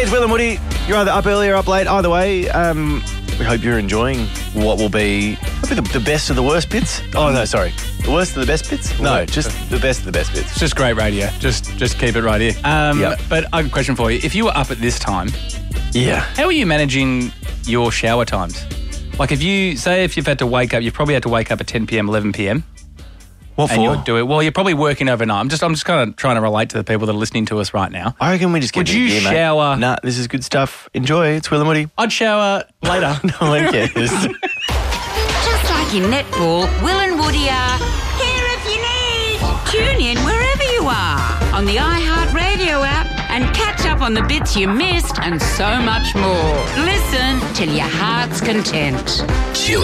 it's Will and Woody. You're either up early or up late. Either way, we hope you're enjoying what will be the best of the worst bits. Oh, no, sorry. The worst of the best bits? No, just the best of the best bits. It's just great radio. Just keep it right here. Yep. But I have a question for you. If you were up at this time, how are you managing your shower times? Like if you've had to wake up, you've probably had to wake up at 10 p.m, 11 p.m. What and for? you'll do it. Well, you're probably working overnight. I'm just kind of trying to relate to the people that are listening to us right now. I reckon we just get Would you mate. shower? Nah, this is good stuff. Enjoy. It's Will and Woody. I'd shower later. No one cares. Just like in netball, Will and Woody are here if you need. Tune in wherever you are on the iHeartRadio app and catch up on the bits you missed and so much more. Listen till your heart's content. Chilling